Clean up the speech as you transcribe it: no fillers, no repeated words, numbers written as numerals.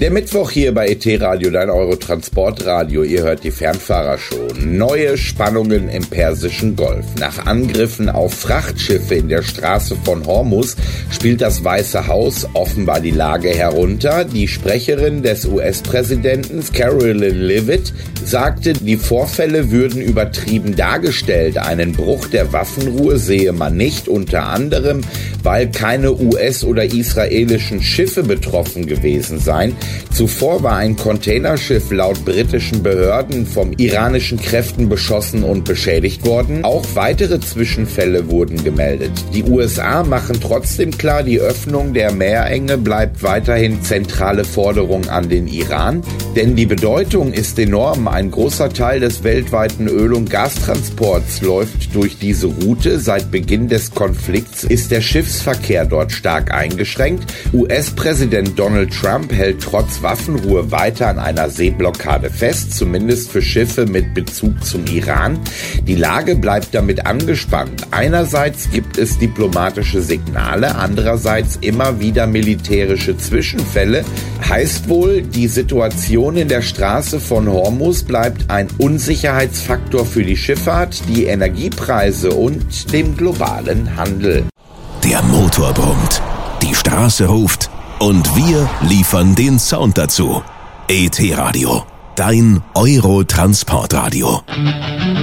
Der Mittwoch hier bei ET Radio, dein Eurotransportradio. Ihr hört die Fernfahrershow. Neue Spannungen im Persischen Golf. Nach Angriffen auf Frachtschiffe in der Straße von Hormuz spielt das Weiße Haus offenbar die Lage herunter. Die Sprecherin des US-Präsidenten, Caroline Leavitt, sagte, die Vorfälle würden übertrieben dargestellt. Einen Bruch der Waffenruhe sehe man nicht, unter anderem, weil keine US- oder israelischen Schiffe betroffen gewesen seien. Zuvor war ein Containerschiff laut britischen Behörden von iranischen Kräften beschossen und beschädigt worden. Auch weitere Zwischenfälle wurden gemeldet. Die USA machen trotzdem klar, die Öffnung der Meerenge bleibt weiterhin zentrale Forderung an den Iran. Denn die Bedeutung ist enorm. Ein großer Teil des weltweiten Öl- und Gastransports läuft durch diese Route. Seit Beginn des Konflikts ist der Schiffsverkehr dort stark eingeschränkt. US-Präsident Donald Trump hält trotz Waffenruhe weiter an einer Seeblockade fest, zumindest für Schiffe mit Bezug zum Iran. Die Lage bleibt damit angespannt. Einerseits gibt es diplomatische Signale, andererseits immer wieder militärische Zwischenfälle. Heißt wohl, die Situation in der Straße von Hormuz bleibt ein Unsicherheitsfaktor für die Schifffahrt, die Energiepreise und den globalen Handel. Der Motor brummt, die Straße ruft und wir liefern den Sound dazu. ET Radio, dein Eurotransportradio.